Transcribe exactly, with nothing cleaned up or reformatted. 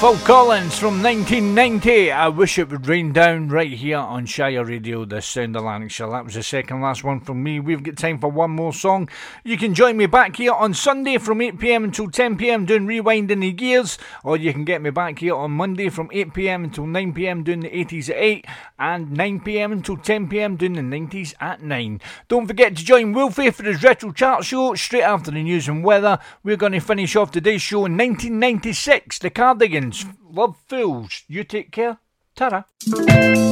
Phil Collins from nineteen ninety. I wish it would rain down, right here on Shire Radio, the sound of Lanarkshire. That was the second last one from me. We've got time for one more song. You can join me back here on Sunday from eight p.m. until ten p.m. doing Rewinding the Gears, or you can get me back here on Monday from eight p.m. until nine p.m. doing the eighties at eight, and nine p.m. until ten p.m. doing the nineties at nine. Don't forget to join Wolfie for his Retro Chart Show straight after the news and weather. We're going to finish off today's show in nineteen ninety-six. The Cardigans, Love Fools. You take care. Ta-ra.